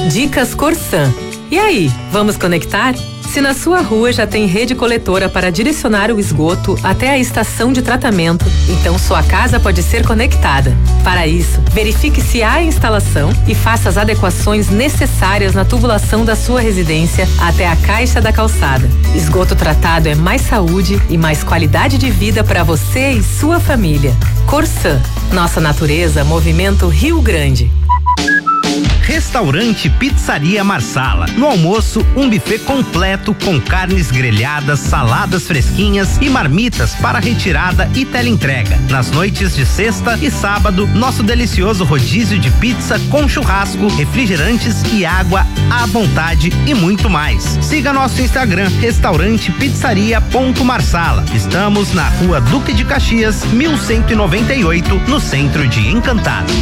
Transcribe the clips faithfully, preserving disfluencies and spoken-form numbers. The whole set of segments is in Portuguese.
Dicas Corsan. E aí, vamos conectar? Se na sua rua já tem rede coletora para direcionar o esgoto até a estação de tratamento, então sua casa pode ser conectada. Para isso, verifique se há instalação e faça as adequações necessárias na tubulação da sua residência até a caixa da calçada. Esgoto tratado é mais saúde e mais qualidade de vida para você e sua família. Corsan, nossa natureza, movimento Rio Grande. Restaurante Pizzaria Marsala. No almoço, um buffet completo com carnes grelhadas, saladas fresquinhas e marmitas para retirada e teleentrega. Nas noites de sexta e sábado, nosso delicioso rodízio de pizza com churrasco, refrigerantes e água à vontade e muito mais. Siga nosso Instagram, restaurante pizzaria ponto marsala. Estamos na rua Duque de Caxias, mil cento e noventa e oito, no centro de Encantado.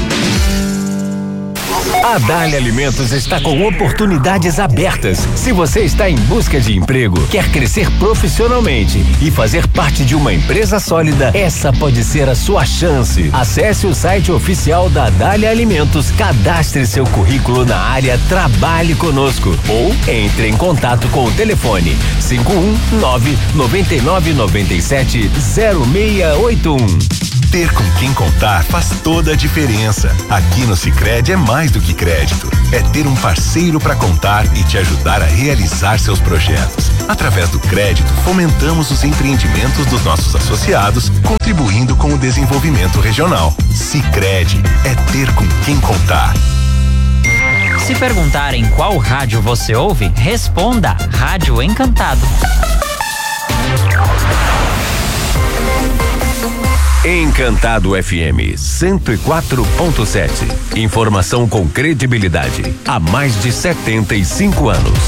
A Dália Alimentos está com oportunidades abertas. Se você está em busca de emprego, quer crescer profissionalmente e fazer parte de uma empresa sólida, essa pode ser a sua chance. Acesse o site oficial da Dália Alimentos, cadastre seu currículo na área Trabalhe Conosco ou entre em contato com o telefone cinco um nove, nove nove nove sete, zero seis oito um. Ter com quem contar faz toda a diferença. Aqui no Sicredi é mais do que crédito. É ter um parceiro para contar e te ajudar a realizar seus projetos. Através do crédito, fomentamos os empreendimentos dos nossos associados, contribuindo com o desenvolvimento regional. Sicredi é ter com quem contar. Se perguntarem qual rádio você ouve, responda Rádio Encantado. Encantado F M cento e quatro ponto sete. Informação com credibilidade há mais de setenta e cinco anos.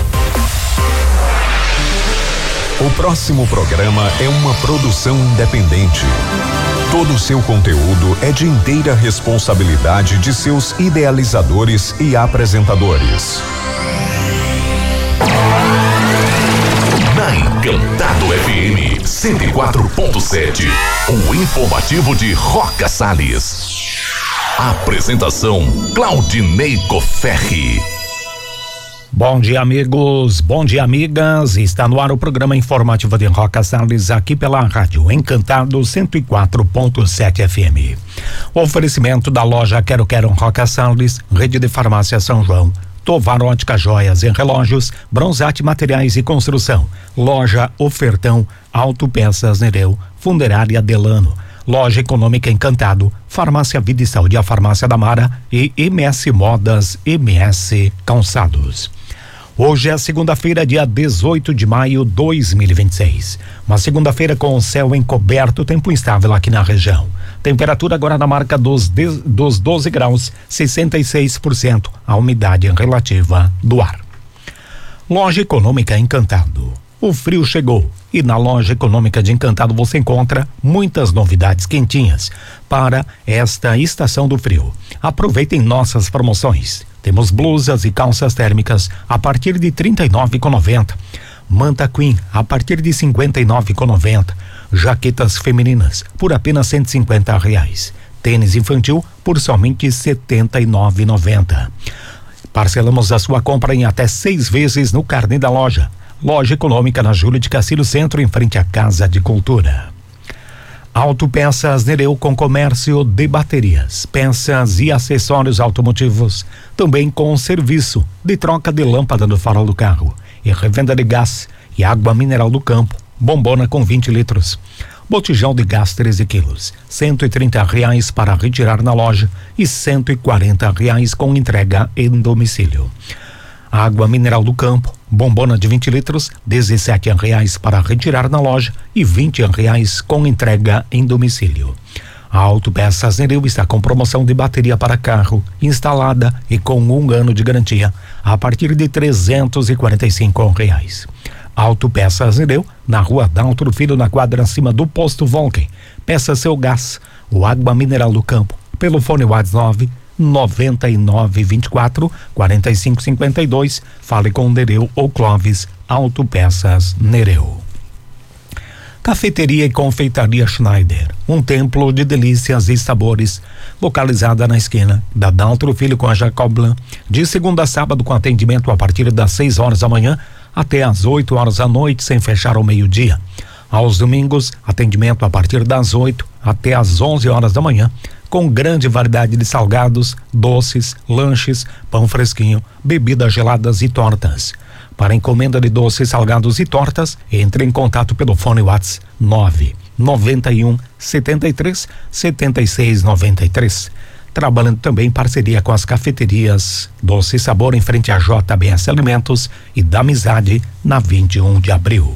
O próximo programa é uma produção independente. Todo o seu conteúdo é de inteira responsabilidade de seus idealizadores e apresentadores. Na Encantado F M cento e quatro ponto sete, o informativo de Roca Salles. Apresentação Claudinei Coferri. Bom dia, amigos, bom dia, amigas. Está no ar o programa informativo de Roca Salles, aqui pela Rádio Encantado cento e quatro ponto sete F M. O oferecimento da loja Quero Quero Roca Salles, Rede de Farmácia São João, Tovar Ótica Joias e Relógios, Bronzate Materiais e Construção, Loja Ofertão, Autopeças Nereu, Funderária Delano, Loja Econômica Encantado, Farmácia Vida e Saúde, a Farmácia da Mara e M S Modas, M S Calçados. Hoje é segunda-feira, dia dezoito de maio de dois mil e vinte e seis. Uma segunda-feira com o céu encoberto, tempo instável aqui na região. Temperatura agora na marca dos, de, dos doze graus, sessenta e seis por cento a umidade relativa do ar. Loja Econômica Encantado. O frio chegou e na Loja Econômica de Encantado você encontra muitas novidades quentinhas para esta estação do frio. Aproveitem nossas promoções. Temos blusas e calças térmicas a partir de trinta e nove reais e noventa centavos. Manta Queen a partir de cinquenta e nove reais e noventa centavos. Jaquetas femininas por apenas cento e cinquenta reais. Tênis infantil por somente setenta e nove reais e noventa centavos. Parcelamos a sua compra em até seis vezes no carnê da loja. Loja Econômica na Júlio de Castilho Centro, em frente à Casa de Cultura. Autopeças Nereu com comércio de baterias, peças e acessórios automotivos, também com serviço de troca de lâmpada no farol do carro e revenda de gás e água mineral do campo, bombona com vinte litros. Botijão de gás treze quilos, cento e trinta reais para retirar na loja e cento e quarenta reais com entrega em domicílio. Água mineral do campo, bombona de vinte litros, dezessete reais para retirar na loja e vinte reais com entrega em domicílio. A Autopeças Nereu está com promoção de bateria para carro instalada e com um ano de garantia a partir de trezentos e quarenta e cinco reais. Autopeças Nereu, na rua Daltro Filho, na quadra acima do posto Volken. Peça seu gás, o água mineral do campo, pelo fone WhatsApp nove noventa e nove vinte e quatro quarenta e cinco cinquenta e dois. Fale com Nereu ou Clóvis. Autopeças Nereu. Cafeteria e Confeitaria Schneider, um templo de delícias e sabores, localizada na esquina da Daltro Filho com a Jacob Blanc, de segunda a sábado com atendimento a partir das seis horas da manhã até às oito horas da noite, sem fechar ao meio-dia. Aos domingos, atendimento a partir das oito até às onze horas da manhã, com grande variedade de salgados, doces, lanches, pão fresquinho, bebidas geladas e tortas. Para encomenda de doces, salgados e tortas, entre em contato pelo fone WhatsApp nove nove um setenta e três setenta e seis noventa e três. Trabalhando também em parceria com as cafeterias Doce Sabor em frente a J B S Alimentos e da Amizade na vinte e um de abril.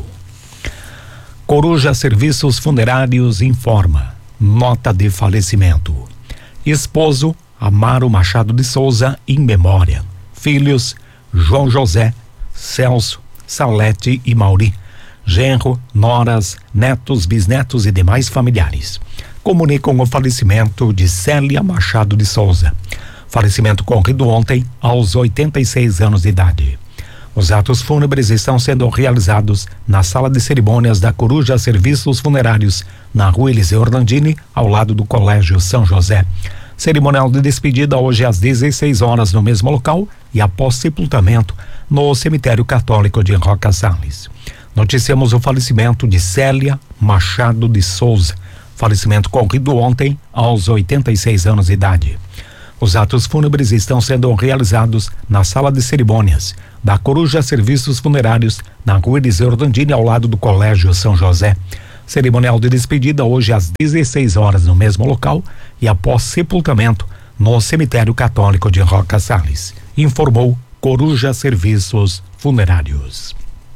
Coruja Serviços Funerários informa: nota de falecimento. Esposo Amaro Machado de Souza em memória. Filhos João José, Celso, Salete e Mauri. Genro, noras, netos, bisnetos e demais familiares comunicam o falecimento de Célia Machado de Souza. Falecimento ocorrido ontem aos oitenta e seis anos de idade. Os atos fúnebres estão sendo realizados na sala de cerimônias da Coruja Serviços Funerários, na rua Eliseu Orlandini, ao lado do Colégio São José. Cerimonial de despedida hoje às dezesseis horas no mesmo local e após sepultamento no cemitério católico de Roca Salles. Noticiamos o falecimento de Célia Machado de Souza. Falecimento ocorrido ontem aos oitenta e seis anos de idade. Os atos fúnebres estão sendo realizados na sala de cerimônias da Coruja Serviços Funerários, na rua Eliseu Orlandini, ao lado do Colégio São José. Cerimonial de despedida hoje às dezesseis horas no mesmo local e após sepultamento no cemitério católico de Roca Salles. Informou Coruja Serviços Funerários.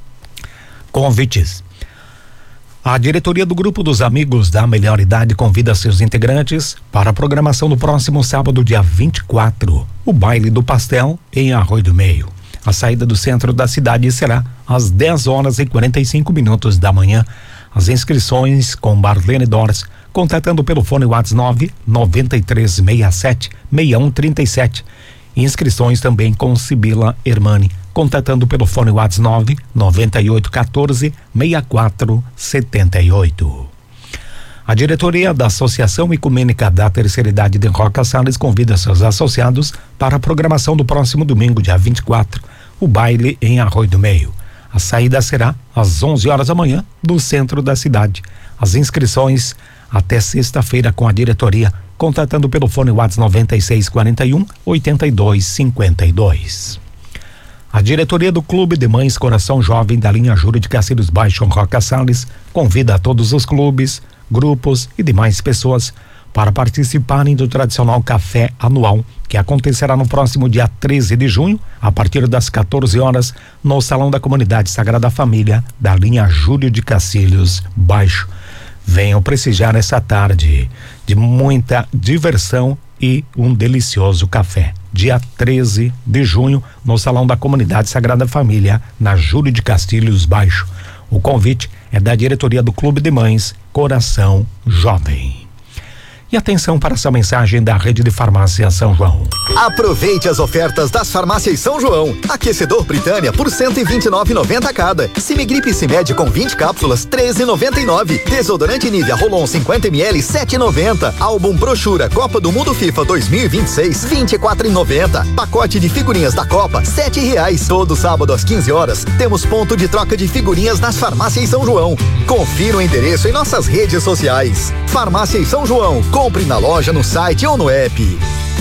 Convites. A diretoria do Grupo dos Amigos da Melhor Idade convida seus integrantes para a programação do próximo sábado, dia vinte e quatro, o baile do pastel em Arroio do Meio. A saída do centro da cidade será às dez horas e quarenta e cinco minutos da manhã. As inscrições com Marlene Dors, contatando pelo fone WhatsApp nove nove três seis sete seis um três sete. Inscrições também com Sibila Hermani, contatando pelo fone WhatsApp nove nove oito um quatro seis quatro sete oito. A diretoria da Associação Ecumênica da Terceira Idade de Roca Salles convida seus associados para a programação do próximo domingo, dia vinte e quatro, o baile em Arroio do Meio. A saída será às onze horas da manhã do centro da cidade. As inscrições até sexta-feira com a diretoria, contatando pelo fone WhatsApp nove seis quatro um oito dois cinco dois. A diretoria do Clube de Mães Coração Jovem da linha Júlio de Cacilhos Baixo Roca Salles convida a todos os clubes, grupos e demais pessoas para participarem do tradicional café anual, que acontecerá no próximo dia treze de junho, a partir das quatorze horas, no Salão da Comunidade Sagrada Família da linha Júlio de Cacilhos Baixo. Venham prestigiar essa tarde de muita diversão e um delicioso café. Dia treze de junho, no Salão da Comunidade Sagrada Família, na Júlio de Castilhos Baixo. O convite é da diretoria do Clube de Mães Coração Jovem. E atenção para essa mensagem da Rede de Farmácia São João. Aproveite as ofertas das farmácias São João. Aquecedor Britânia por cento e vinte e nove reais e noventa centavos cada. Simigripe Cimed com vinte cápsulas, treze reais e noventa e nove centavos. Desodorante Nivea Rolon cinquenta mililitros, sete reais e noventa centavos. Álbum Brochura Copa do Mundo FIFA dois mil e vinte e seis, vinte e quatro reais e noventa centavos. Pacote de figurinhas da Copa, sete reais. Todo sábado às quinze horas, temos ponto de troca de figurinhas nas farmácias São João. Confira o endereço em nossas redes sociais. Farmácia São João. Compre na loja, no site ou no app.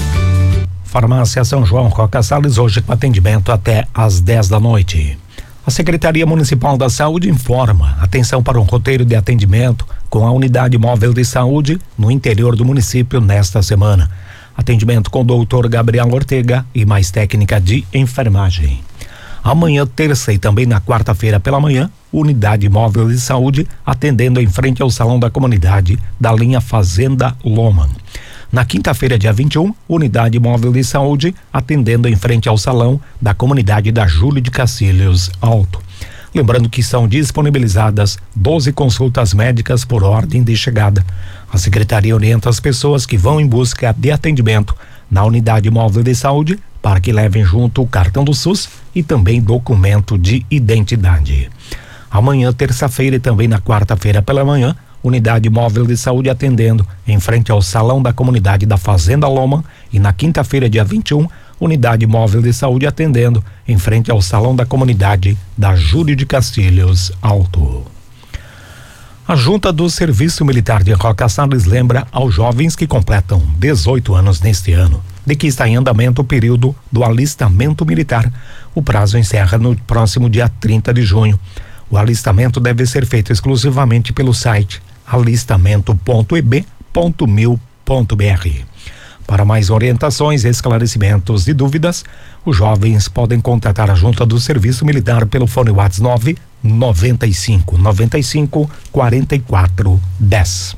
Farmácia São João Roca Salles, hoje com atendimento até às dez da noite. A Secretaria Municipal da Saúde informa: atenção para um roteiro de atendimento com a unidade móvel de saúde no interior do município nesta semana. Atendimento com o doutor Gabriel Ortega e mais técnica de enfermagem. Amanhã, terça, e também na quarta-feira pela manhã, unidade móvel de saúde atendendo em frente ao Salão da Comunidade da linha Fazenda Loman. Na quinta-feira, dia vinte e um, unidade móvel de saúde atendendo em frente ao Salão da Comunidade da Júlio de Cacilhos Alto. Lembrando que são disponibilizadas doze consultas médicas por ordem de chegada. A Secretaria orienta as pessoas que vão em busca de atendimento na unidade móvel de saúde para que levem junto o cartão do SUS e também documento de identidade. Amanhã, terça-feira e também na quarta-feira pela manhã, unidade móvel de saúde atendendo em frente ao salão da comunidade da Fazenda Loma, e na quinta-feira, dia vinte e um, unidade móvel de saúde atendendo em frente ao salão da comunidade da Júlio de Castilhos Alto. A Junta do Serviço Militar de Roca Salles lembra aos jovens que completam dezoito anos neste ano de que está em andamento o período do alistamento militar. O prazo encerra no próximo dia trinta de junho. O alistamento deve ser feito exclusivamente pelo site alistamento ponto e b ponto mil ponto b r. Para mais orientações, esclarecimentos e dúvidas, os jovens podem contatar a Junta do Serviço Militar pelo fone WhatsApp nove noventa e cinco, noventa e cinco, quarenta e quatro, dez.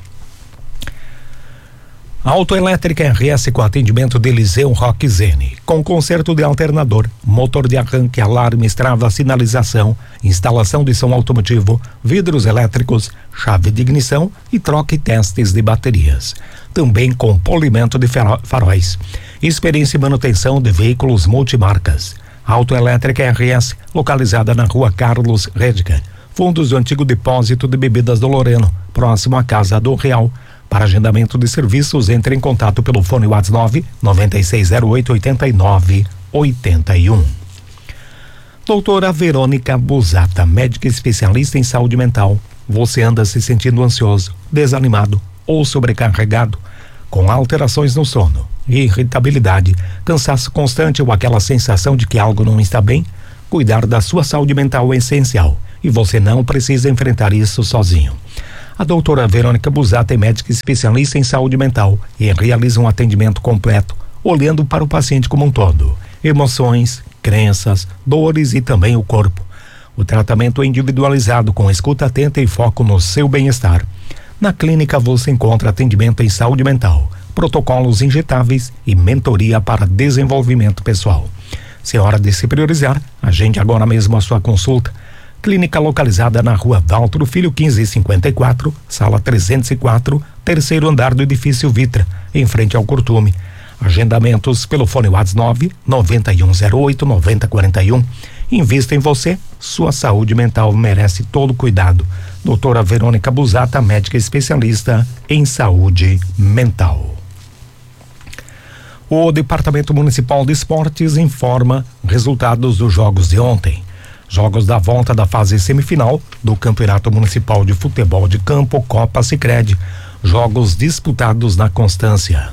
Autoelétrica R S com atendimento de Eliseu Roque Zene, com conserto de alternador, motor de arranque, alarme, estrada, sinalização, instalação de som automotivo, vidros elétricos, chave de ignição e troca e testes de baterias. Também com polimento de faróis. Experiência e manutenção de veículos multimarcas. Autoelétrica R S, localizada na rua Carlos Rédica, fundos do antigo depósito de bebidas do Loreno, próximo à Casa do Real. Para agendamento de serviços, entre em contato pelo fone WhatsApp nove nove seis zero oito oito nove oito um. Doutora Verônica Busata, médica especialista em saúde mental. Você anda se sentindo ansioso, desanimado ou sobrecarregado, com alterações no sono, irritabilidade, cansaço constante ou aquela sensação de que algo não está bem? Cuidar da sua saúde mental é essencial e você não precisa enfrentar isso sozinho. A doutora Verônica Busata é médica especialista em saúde mental e realiza um atendimento completo, olhando para o paciente como um todo, emoções, crenças, dores e também o corpo. O tratamento é individualizado com escuta atenta e foco no seu bem-estar. Na clínica você encontra atendimento em saúde mental, protocolos injetáveis e mentoria para desenvolvimento pessoal. Se é hora de se priorizar, agende agora mesmo a sua consulta. Clínica localizada na rua Valtro Filho quinze cinquenta e quatro, sala trezentos e quatro, terceiro andar do edifício Vitra, em frente ao Curtume. Agendamentos pelo fone WhatsApp nove nove um zero oito nove zero quatro um. Invista em você, sua saúde mental merece todo cuidado. Doutora Verônica Busata, médica especialista em saúde mental. O Departamento Municipal de Esportes informa resultados dos jogos de ontem. Jogos da volta da fase semifinal do Campeonato Municipal de Futebol de Campo Copa Sicredi. Jogos disputados na Constância.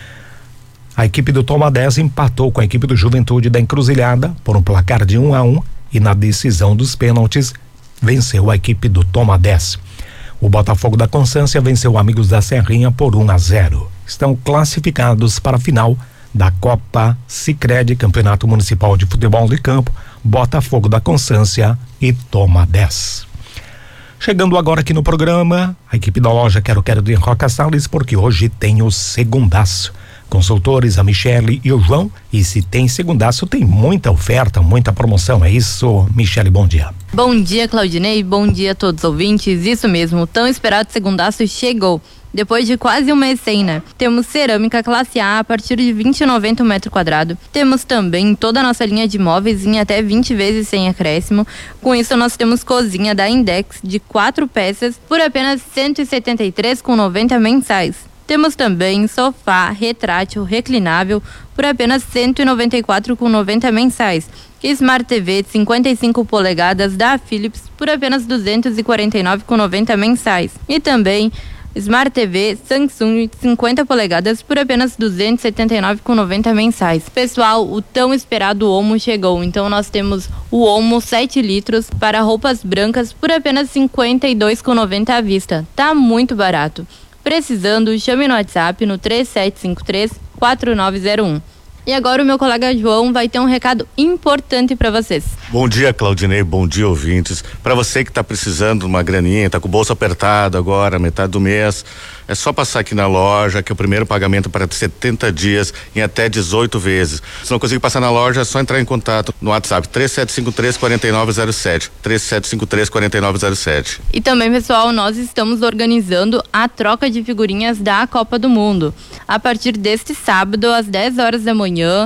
A equipe do Toma dez empatou com a equipe do Juventude da Encruzilhada por um placar de um a um e na decisão dos pênaltis venceu a equipe do Toma dez. O Botafogo da Constância venceu Amigos da Serrinha por um a zero. Estão classificados para a final da Copa Sicredi, Campeonato Municipal de Futebol de Campo, Botafogo da Constância e Toma dez. Chegando agora aqui no programa, a equipe da loja Quero Quero de Roca Salles, porque hoje tem o segundaço. Consultores, a Michele e o João, e se tem segundaço, tem muita oferta, muita promoção, é isso, Michele, bom dia. Bom dia, Claudinei, bom dia a todos os ouvintes, isso mesmo, o tão esperado segundaço chegou. Depois de quase um mês sem, né? Temos cerâmica classe A a partir de vinte e noventa o metro quadrado. Temos também toda a nossa linha de móveis em até vinte vezes sem acréscimo. Com isso, nós temos cozinha da Index de quatro peças por apenas cento e setenta e três reais e noventa centavos mensais. Temos também sofá retrátil reclinável por apenas cento e noventa e quatro reais e noventa centavos mensais. Smart T V de cinquenta e cinco polegadas da Philips por apenas duzentos e quarenta e nove reais e noventa centavos mensais. E também Smart T V Samsung de cinquenta polegadas por apenas duzentos e setenta e nove reais e noventa centavos mensais. Pessoal, o tão esperado Omo chegou, então nós temos o Omo sete litros para roupas brancas por apenas cinquenta e dois reais e noventa centavos à vista. Tá muito barato. Precisando, chame no WhatsApp no três sete cinco três, quatro nove zero um. E agora o meu colega João vai ter um recado importante para vocês. Bom dia, Claudinei, bom dia, ouvintes. Para você que está precisando de uma graninha, tá com o bolso apertado agora, metade do mês, é só passar aqui na loja, que é o primeiro pagamento para setenta dias em até dezoito vezes. Se não conseguir passar na loja, é só entrar em contato no WhatsApp três sete cinco três, quatro nove zero sete, três sete cinco três, quatro nove zero sete. E também, pessoal, nós estamos organizando a troca de figurinhas da Copa do Mundo. A partir deste sábado, às dez horas da manhã,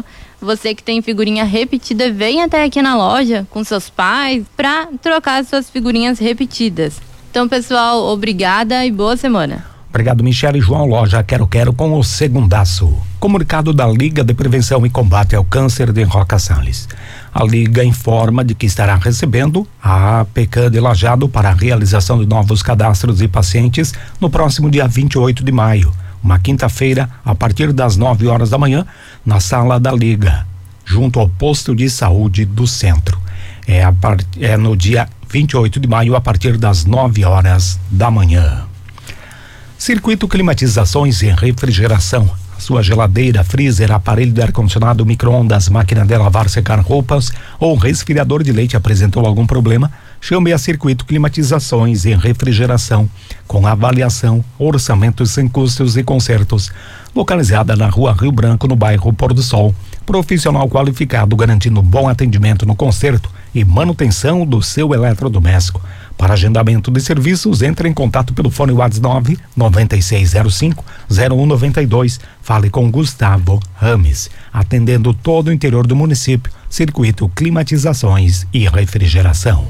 Você que tem figurinha repetida, vem até aqui na loja com seus pais para trocar suas figurinhas repetidas. Então, pessoal, obrigada e boa semana. Obrigado, Michele. João, loja Quero Quero com o segundaço. Comunicado da Liga de Prevenção e Combate ao Câncer de Roca Salles. A Liga informa de que estará recebendo a APECAM de Lajeado para a realização de novos cadastros de pacientes no próximo dia vinte e oito de maio, uma quinta-feira, a partir das nove horas da manhã, na sala da Liga, junto ao posto de saúde do centro. É, a part... é no dia vinte e oito de maio, a partir das nove horas da manhã. Circuito Climatizações e Refrigeração. Sua geladeira, freezer, aparelho de ar-condicionado, micro-ondas, máquina de lavar, secar roupas ou resfriador de leite apresentou algum problema? Chame a Circuito Climatizações e Refrigeração, com avaliação, orçamentos sem custos e consertos. Localizada na Rua Rio Branco, no bairro Pôr do Sol. Profissional qualificado, garantindo bom atendimento no conserto e manutenção do seu eletrodoméstico. Para agendamento de serviços, entre em contato pelo fone WhatsApp nove nove seis zero cinco zero um nove dois. Fale com Gustavo Rames, atendendo todo o interior do município. Circuito Climatizações e Refrigeração.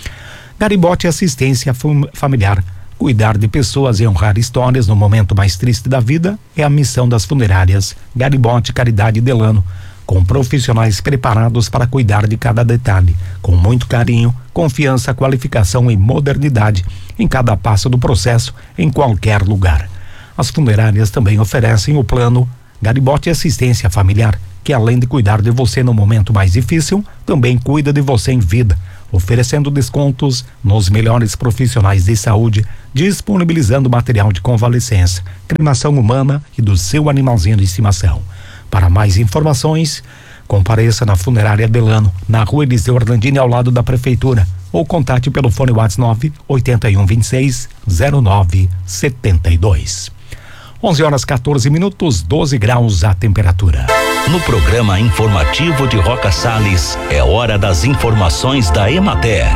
Garibote Assistência Familiar. Cuidar de pessoas e honrar histórias no momento mais triste da vida é a missão das funerárias Garibote Caridade Delano, com profissionais preparados para cuidar de cada detalhe, com muito carinho, confiança, qualificação e modernidade em cada passo do processo, em qualquer lugar. As funerárias também oferecem o plano Garibote Assistência Familiar, que além de cuidar de você no momento mais difícil, também cuida de você em vida, oferecendo descontos nos melhores profissionais de saúde, disponibilizando material de convalescença, cremação humana e do seu animalzinho de estimação. Para mais informações, compareça na Funerária Delano, na Rua Eliseu Orlandini, ao lado da Prefeitura, ou contate pelo fone WhatsApp nove oito um dois seis zero nove sete dois. onze horas quatorze minutos, doze graus a temperatura. No programa informativo de Roca Salles, é hora das informações da Emater.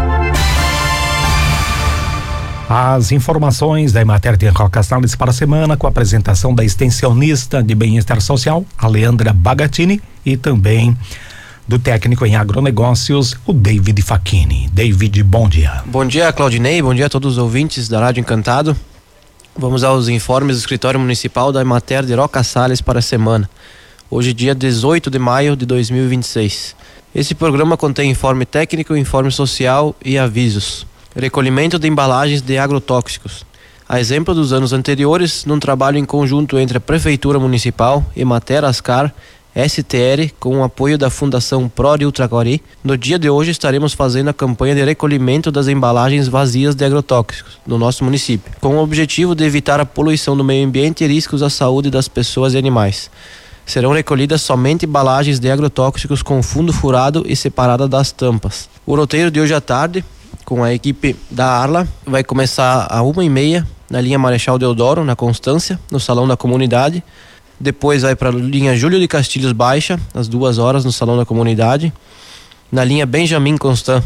As informações da Emater de Roca Salles para a semana, com a apresentação da extensionista de bem-estar social, a Leandra Bagatini, e também do técnico em agronegócios, o David Facchini. David, bom dia. Bom dia, Claudinei, bom dia a todos os ouvintes da Rádio Encantado. Vamos aos informes do Escritório Municipal da Emater de Roca Salles para a semana. Hoje, dia dezoito de maio de dois mil e vinte e seis. Esse programa contém informe técnico, informe social e avisos. Recolhimento de embalagens de agrotóxicos. A exemplo dos anos anteriores, num trabalho em conjunto entre a Prefeitura Municipal, Emater, Ascar, S T R, com o apoio da Fundação Prodi Ultracori, no dia de hoje estaremos fazendo a campanha de recolhimento das embalagens vazias de agrotóxicos no nosso município, com o objetivo de evitar a poluição do meio ambiente e riscos à saúde das pessoas e animais. Serão recolhidas somente embalagens de agrotóxicos com fundo furado e separada das tampas. O roteiro de hoje à tarde, com a equipe da Arla, vai começar a uma e meia na linha Marechal Deodoro, na Constância, no Salão da Comunidade. Depois vai para a linha Júlio de Castilhos Baixa, às duas horas, no Salão da Comunidade. Na linha Benjamin Constant,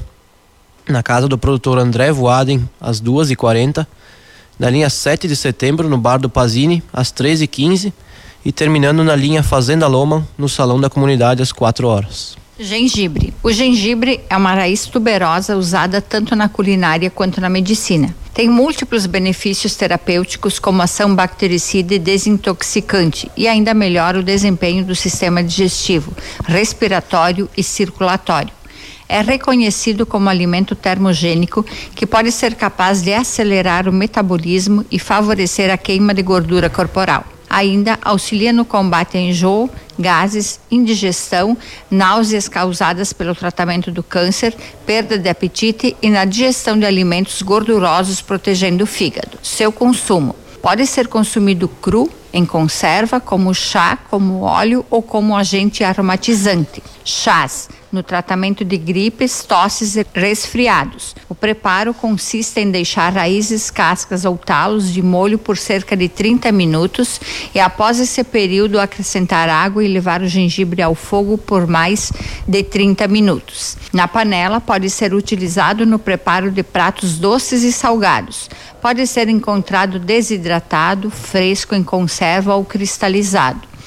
na casa do produtor André Voaden, às duas e quarenta. Na linha sete de setembro, no Bar do Pazini, às treze e quinze. E terminando na linha Fazenda Loma, no Salão da Comunidade, às quatro horas. Gengibre. O gengibre é uma raiz tuberosa usada tanto na culinária quanto na medicina. Tem múltiplos benefícios terapêuticos, como ação bactericida e desintoxicante, e ainda melhora o desempenho do sistema digestivo, respiratório e circulatório. É reconhecido como alimento termogênico que pode ser capaz de acelerar o metabolismo e favorecer a queima de gordura corporal. Ainda auxilia no combate a enjoo, gases, indigestão, náuseas causadas pelo tratamento do câncer, perda de apetite e na digestão de alimentos gordurosos, protegendo o fígado. Seu consumo pode ser consumido cru, em conserva, como chá, como óleo ou como agente aromatizante. Chás no tratamento de gripes, tosses e resfriados. O preparo consiste em deixar raízes, cascas ou talos de molho por cerca de trinta minutos e após esse período acrescentar água e levar o gengibre ao fogo por mais de trinta minutos. Na panela pode ser utilizado no preparo de pratos doces e salgados. Pode ser encontrado desidratado, fresco, em conserva ou cristalizado.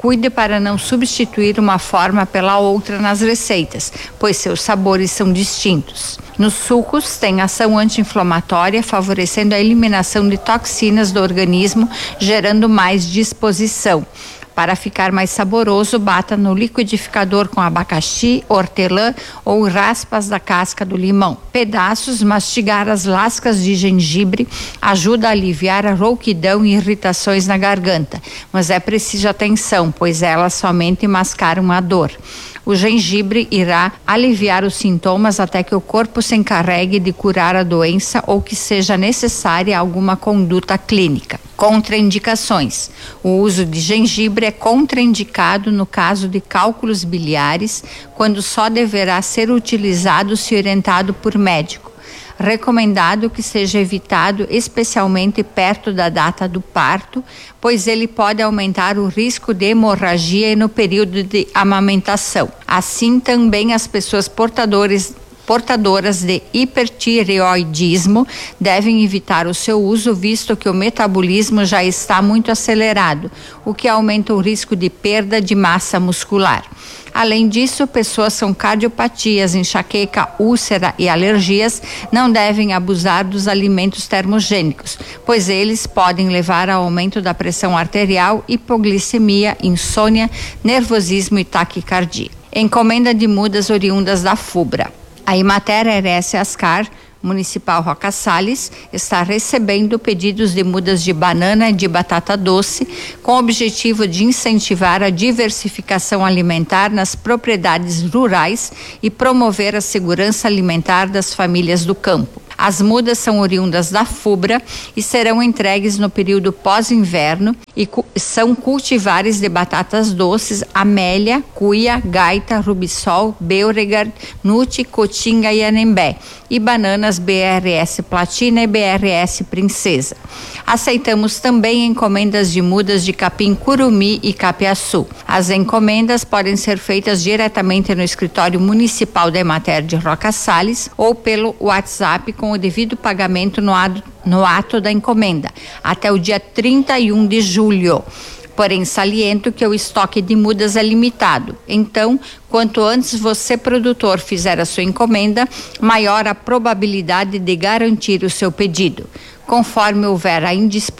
Cuide para não substituir uma forma pela outra nas receitas, pois seus sabores são distintos. Nos sucos, tem ação anti-inflamatória, favorecendo a eliminação de toxinas do organismo, gerando mais disposição. Para ficar mais saboroso, bata no liquidificador com abacaxi, hortelã ou raspas da casca do limão. Pedaços, mastigar as lascas de gengibre ajuda a aliviar a rouquidão e irritações na garganta, mas é preciso atenção, pois elas somente mascaram a dor. O gengibre irá aliviar os sintomas até que o corpo se encarregue de curar a doença ou que seja necessária alguma conduta clínica. Contraindicações. O uso de gengibre é contraindicado no caso de cálculos biliares, quando só deverá ser utilizado se orientado por médico. Recomendado que seja evitado especialmente perto da data do parto, pois ele pode aumentar o risco de hemorragia no período de amamentação. Assim, também as pessoas portadoras portadoras de hipertireoidismo devem evitar o seu uso, visto que o metabolismo já está muito acelerado, o que aumenta o risco de perda de massa muscular. Além disso, pessoas com cardiopatias, enxaqueca, úlcera e alergias não devem abusar dos alimentos termogênicos, pois eles podem levar ao aumento da pressão arterial, hipoglicemia, insônia, nervosismo e taquicardia. Encomenda de mudas oriundas da FUBRA. A Emater R S Ascar Municipal Roca Salles está recebendo pedidos de mudas de banana e de batata doce, com o objetivo de incentivar a diversificação alimentar nas propriedades rurais e promover a segurança alimentar das famílias do campo. As mudas são oriundas da FUBRA e serão entregues no período pós-inverno e cu- são cultivares de batatas doces Amélia, Cuia, Gaita, Rubissol, Beauregard, Nute, Cotinga e Anembé e bananas B R S Platina e B R S Princesa. Aceitamos também encomendas de mudas de capim curumi e capiaçu. As encomendas podem ser feitas diretamente no escritório municipal da Emater de Roca Salles ou pelo WhatsApp com o devido pagamento no ato, no ato da encomenda, até o dia trinta e um de julho. Porém, saliento que o estoque de mudas é limitado. Então, quanto antes você, produtor, fizer a sua encomenda, maior a probabilidade de garantir o seu pedido. Conforme houver a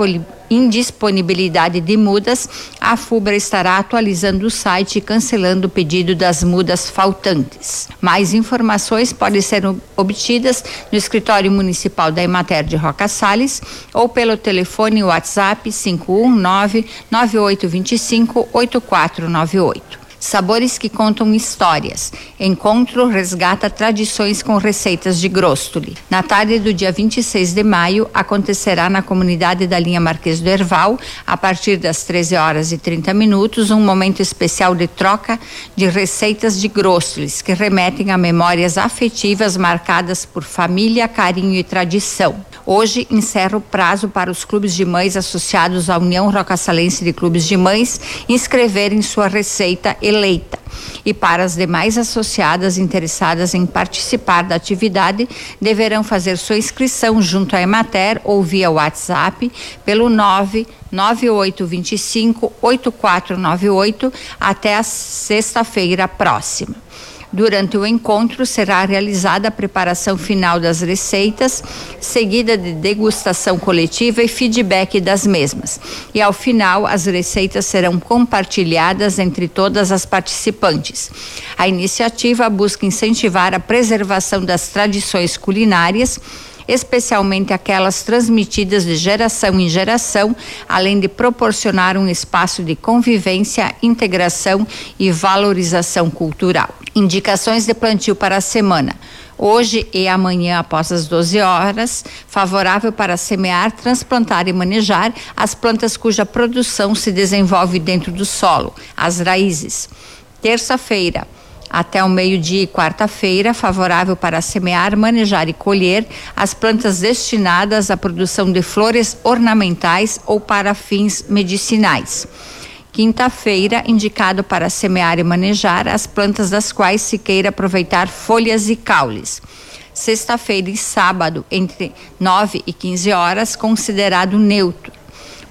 indisponibilidade de mudas, a FUBRA estará atualizando o site e cancelando o pedido das mudas faltantes. Mais informações podem ser obtidas no escritório municipal da Emater de Roca Salles ou pelo telefone WhatsApp cinco um nove, nove oito dois cinco, oito quatro nove oito. Sabores que contam histórias. Encontro resgata tradições com receitas de Gróstoli. Na tarde do dia vinte e seis de maio, acontecerá na comunidade da linha Marquês do Herval, a partir das treze horas e trinta minutos, um momento especial de troca de receitas de Gróstolis, que remetem a memórias afetivas marcadas por família, carinho e tradição. Hoje encerra o prazo para os clubes de mães associados à União Rocassalense de Clubes de Mães inscreverem sua receita eleita. E para as demais associadas interessadas em participar da atividade, deverão fazer sua inscrição junto à Emater ou via WhatsApp pelo nove nove oito dois cinco, oito quatro nove oito até a sexta-feira próxima. Durante o encontro será realizada a preparação final das receitas, seguida de degustação coletiva e feedback das mesmas. E ao final, as receitas serão compartilhadas entre todas as participantes. A iniciativa busca incentivar a preservação das tradições culinárias, especialmente aquelas transmitidas de geração em geração, além de proporcionar um espaço de convivência, integração e valorização cultural. Indicações de plantio para a semana. Hoje e amanhã, após as doze horas, favorável para semear, transplantar e manejar as plantas cuja produção se desenvolve dentro do solo, as raízes. Terça-feira, até o meio-dia e quarta-feira, favorável para semear, manejar e colher as plantas destinadas à produção de flores ornamentais ou para fins medicinais. Quinta-feira, indicado para semear e manejar as plantas das quais se queira aproveitar folhas e caules. Sexta-feira e sábado, entre nove e quinze horas, considerado neutro.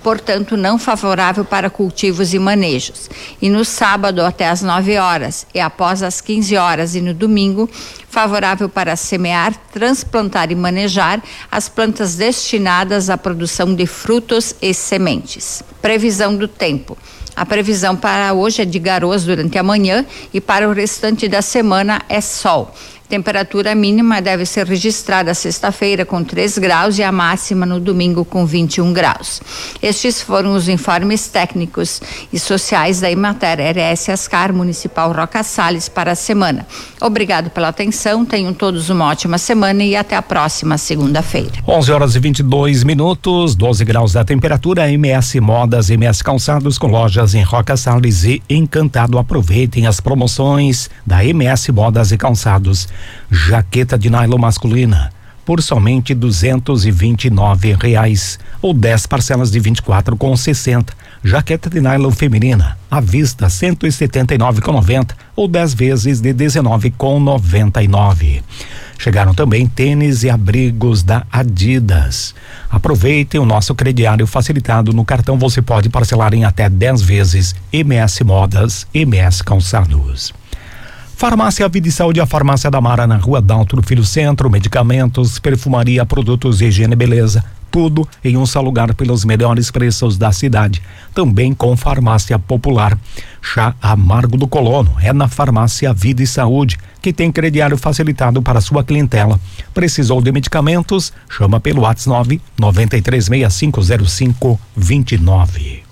portanto não favorável para cultivos e manejos. E no sábado até às nove horas e após as quinze horas e no domingo, favorável para semear, transplantar e manejar as plantas destinadas à produção de frutos e sementes. Previsão do tempo. A previsão para hoje é de garoas durante a manhã e para o restante da semana é sol. Temperatura mínima deve ser registrada sexta-feira com três graus e a máxima no domingo com vinte e um graus. Estes foram os informes técnicos e sociais da Emater R S Ascar Municipal Roca Salles para a semana. Obrigado pela atenção, tenham todos uma ótima semana e até a próxima segunda-feira. onze horas e vinte e dois minutos, doze graus da temperatura. M S Modas, M S Calçados com lojas em Roca Salles e Encantado. Aproveitem as promoções da M S Modas e Calçados. Jaqueta de nylon masculina por somente duzentos e vinte e nove reais ou dez parcelas de vinte e quatro com sessenta. Jaqueta de nylon feminina à vista cento e setenta e nove com noventa ou dez vezes de dezenove com noventa e nove. Chegaram também tênis e abrigos da Adidas. Aproveitem o nosso crediário facilitado. No cartão você pode parcelar em até dez vezes. M S Modas, M S Calçados. Farmácia Vida e Saúde, a farmácia da Mara na Rua Daltro Filho Centro, medicamentos, perfumaria, produtos de higiene e beleza, tudo em um só lugar pelos melhores preços da cidade. Também com farmácia popular. Chá Amargo do Colono é na farmácia Vida e Saúde, que tem crediário facilitado para sua clientela. Precisou de medicamentos? Chama pelo WhatsApp nove nove três seis cinco zero cinco dois nove.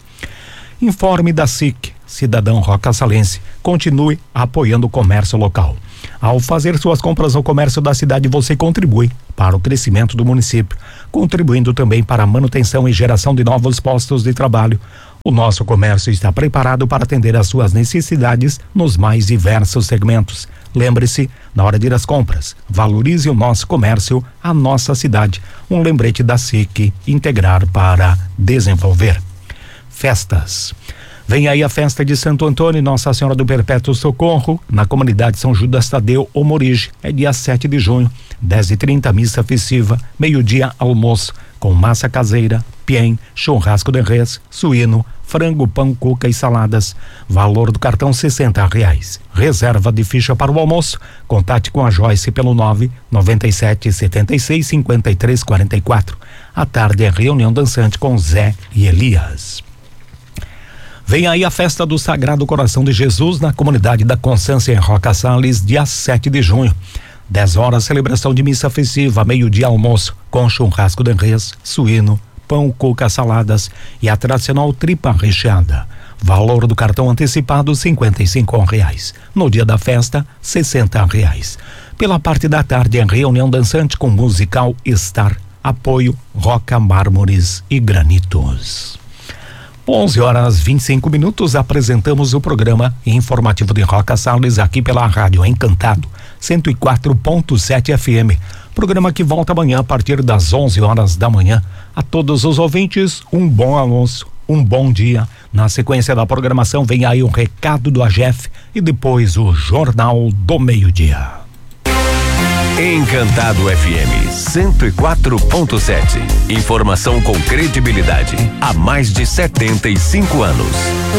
Informe da S I C. Cidadão Roca Salense, continue apoiando o comércio local. Ao fazer suas compras no comércio da cidade, você contribui para o crescimento do município, contribuindo também para a manutenção e geração de novos postos de trabalho. O nosso comércio está preparado para atender às suas necessidades nos mais diversos segmentos. Lembre-se, na hora de ir às compras, valorize o nosso comércio, a nossa cidade. Um lembrete da S I C, integrar para desenvolver. Festas. Vem aí a festa de Santo Antônio e Nossa Senhora do Perpétuo Socorro, na comunidade São Judas Tadeu, Omorige. É dia sete de junho, dez e trinta, missa festiva, meio-dia, almoço, com massa caseira, piem, churrasco de res, suíno, frango, pão, cuca e saladas. Valor do cartão sessenta reais. Reserva de ficha para o almoço. Contate com a Joyce pelo nove nove sete sete seis cinco três quatro quatro. À tarde é reunião dançante com Zé e Elias. Vem aí a festa do Sagrado Coração de Jesus na comunidade da Constância em Roca Salles, dia sete de junho. dez horas, celebração de missa festiva, meio-dia almoço, com churrasco de res, suíno, pão, cuca, saladas e a tradicional tripa recheada. Valor do cartão antecipado cinquenta e cinco reais. No dia da festa, sessenta reais. Pela parte da tarde, é reunião dançante com musical Star. Apoio Roca Mármores e Granitos. onze horas e vinte e cinco minutos, apresentamos o programa informativo de Roca Salles aqui pela Rádio Encantado cento e quatro ponto sete F M. Programa que volta amanhã a partir das onze horas da manhã. A todos os ouvintes, um bom almoço, um bom dia. Na sequência da programação vem aí o recado do A G F e depois o Jornal do Meio-Dia. Encantado F M cento e quatro ponto sete. Informação com credibilidade há mais de setenta e cinco anos.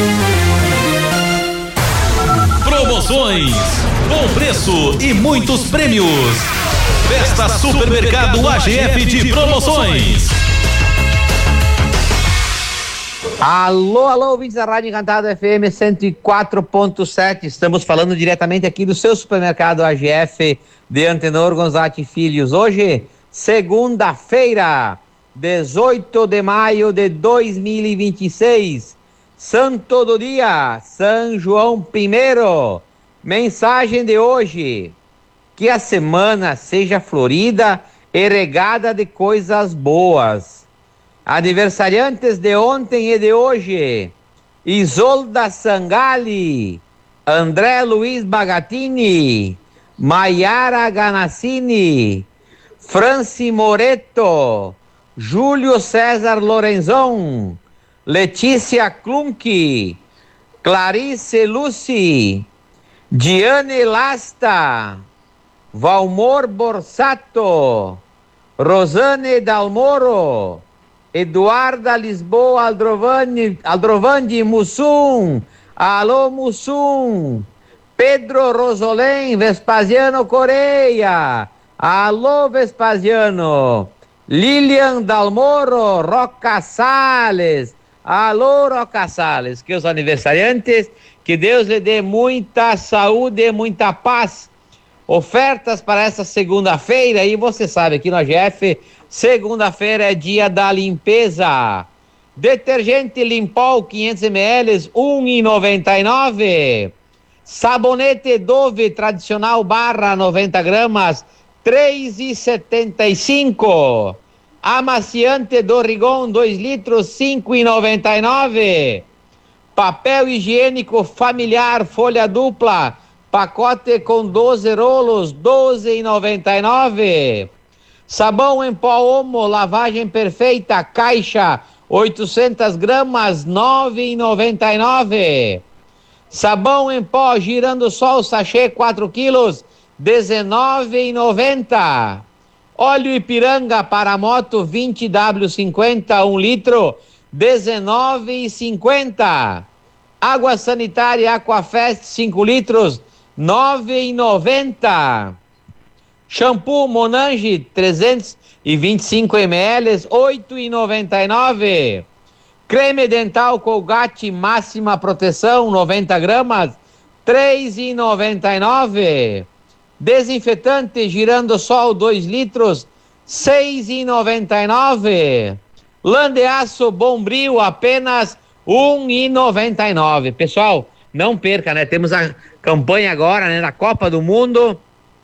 Promoções, bom preço e muitos prêmios. Festa Supermercado A G F de promoções. Alô, alô, ouvintes da Rádio Encantado F M cento e quatro ponto sete. Estamos falando diretamente aqui do seu supermercado A G F de Antenor Gonzatti Filhos. Hoje, segunda-feira, dezoito de maio de dois mil e vinte e seis. Santo do dia, São João primeiro. Mensagem de hoje: que a semana seja florida e regada de coisas boas. Aniversariantes de ontem e de hoje: Isolda Sangali, André Luiz Bagatini, Maiara Ganassini, Franci Moreto, Júlio César Lorenzon, Letícia Klunk, Clarice Luci, Diane Lasta, Valmor Borsato, Rosane Dalmoro, Eduarda Lisboa Aldrovandi, Aldrovandi Mussum. Alô, Mussum. Pedro Rosolém, Vespasiano Coreia. Alô, Vespasiano. Lilian Dalmoro, Roca Salles. Alô, Roca Salles. Que os aniversariantes, que Deus lhe dê muita saúde, muita paz. Ofertas para essa segunda-feira, e você sabe, aqui no A G F, segunda-feira é dia da limpeza. Detergente Limpol quinhentos mililitros, um real e noventa e nove centavos. Sabonete Dove tradicional barra noventa gramas, três reais e setenta e cinco centavos. Amaciante do Rigon dois litros, cinco reais e noventa e nove centavos. Papel higiênico familiar folha dupla, pacote com doze rolos, doze reais e noventa e nove centavos. Sabão em pó Omo, lavagem perfeita, caixa, oitocentas gramas, nove reais e noventa e nove centavos. Sabão em pó Girando Sol, sachê quatro quilos, dezenove reais e noventa centavos. Óleo Ipiranga para moto vinte W cinquenta, um litro, dezenove reais e cinquenta centavos. Água sanitária Aquafest cinco litros, nove reais e noventa centavos. Shampoo Monange trezentos e vinte e cinco mililitros, oito reais e noventa e nove centavos. Creme dental Colgate máxima proteção noventa gramas, três reais e noventa e nove centavos. Desinfetante Girando Sol dois litros, seis reais e noventa e nove centavos. Lã de aço Bombril apenas um real e noventa e nove centavos. Pessoal, não perca, né? Temos a campanha agora, né, na Copa do Mundo.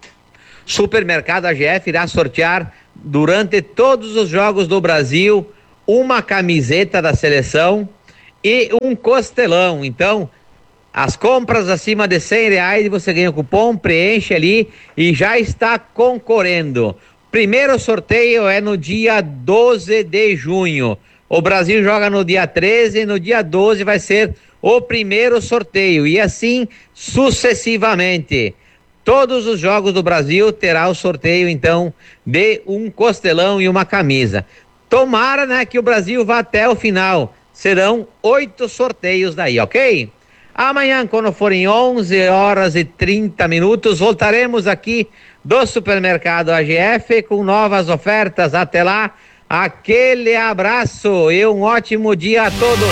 Supermercado A G F irá sortear durante todos os jogos do Brasil uma camiseta da seleção e um costelão. Então, as compras acima de cem reais você ganha o cupom, preenche ali e já está concorrendo. Primeiro sorteio é no dia doze de junho. O Brasil joga no dia treze e no dia doze vai ser o primeiro sorteio. E assim sucessivamente. Todos os jogos do Brasil terá o sorteio, então, de um costelão e uma camisa. Tomara, né, que o Brasil vá até o final. Serão oito sorteios daí, ok? Amanhã, quando forem onze horas e trinta minutos, voltaremos aqui do Supermercado A G F com novas ofertas. Até lá, aquele abraço e um ótimo dia a todos.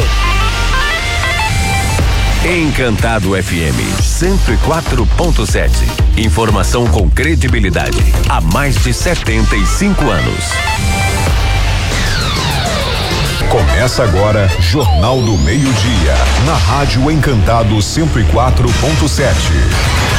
Encantado F M cento e quatro ponto sete. Informação com credibilidade há mais de setenta e cinco anos. Começa agora Jornal do Meio-Dia na Rádio Encantado cento e quatro ponto sete.